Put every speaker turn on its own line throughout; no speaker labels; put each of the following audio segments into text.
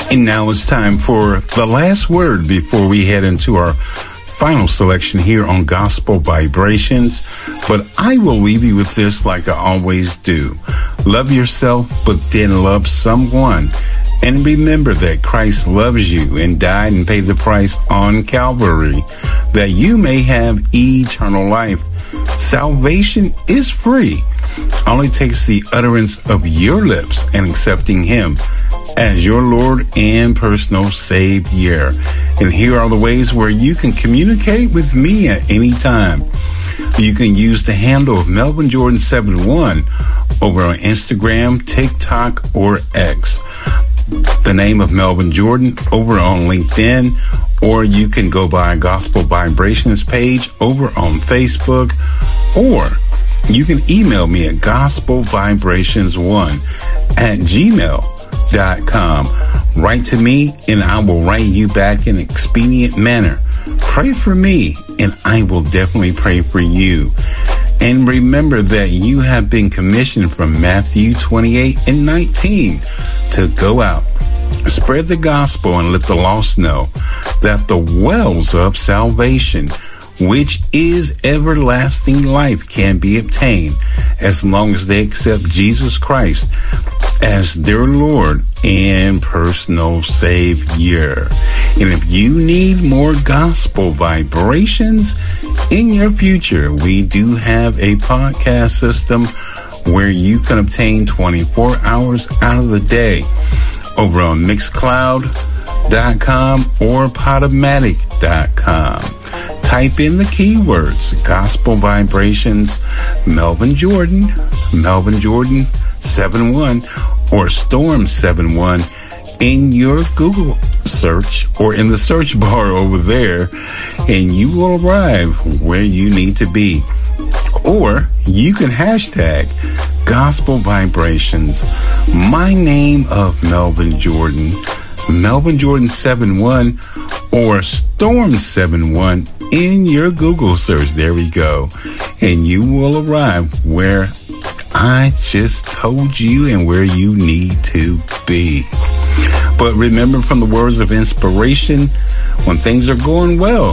And now it's time for the last word before we head into our final selection here on Gospel Vibrations. But I will leave you with this like I always do. Love yourself, but then love someone. And remember that Christ loves you and died and paid the price on Calvary that you may have eternal life. Salvation is free. Only takes the utterance of your lips and accepting Him as your Lord and personal Savior. And here are the ways where you can communicate with me at any time. You can use the handle of Melvin Jordan 71 over on Instagram, TikTok, or X. The name of Melvin Jordan over on LinkedIn, or you can go by Gospel Vibrations page over on Facebook, or you can email me at gospelvibrations1@gmail.com. Write to me and I will write you back in an expedient manner. Pray for me and I will definitely pray for you. And remember that you have been commissioned from Matthew 28:19 to go out, spread the gospel, and let the lost know that the wells of salvation, which is everlasting life, can be obtained as long as they accept Jesus Christ as their Lord and personal Savior. And if you need more gospel vibrations in your future, we do have a podcast system where you can obtain 24 hours out of the day over on Mixcloud.com or Podomatic.com. Type in the keywords Gospel Vibrations, Melvin Jordan 71, or Storm 71 in your Google search or in the search bar over there, and you will arrive where you need to be. Or you can hashtag Gospel Vibrations, my name of Melvin Jordan 71, or Storm 71 in your Google search. There we go. And you will arrive where I just told you and where you need to be. But remember, from the words of inspiration, when things are going well,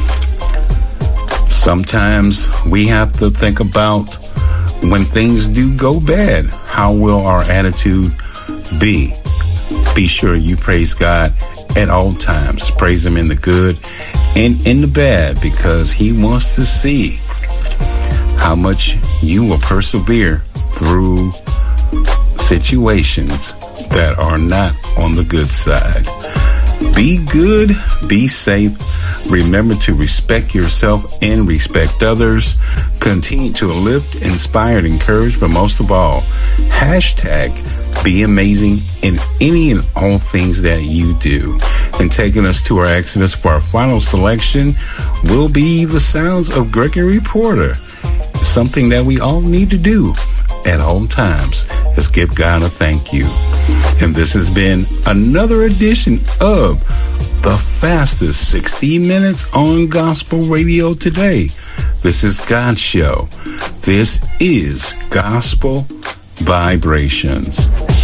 sometimes we have to think about when things do go bad, how will our attitude be? Be sure you praise God at all times. Praise Him in the good and in the bad, because He wants to see how much you will persevere through situations that are not on the good side. Be good, be safe. Remember to respect yourself and respect others. Continue to lift, inspire, and encourage, but most of all, hashtag be amazing in any and all things that you do. And taking us to our Exodus for our final selection will be the sounds of Gregory Porter. Something that we all need to do at all times is give God a thank you. And this has been another edition of the fastest 60 minutes on gospel radio today. This is God's show. This is Gospel Vibrations.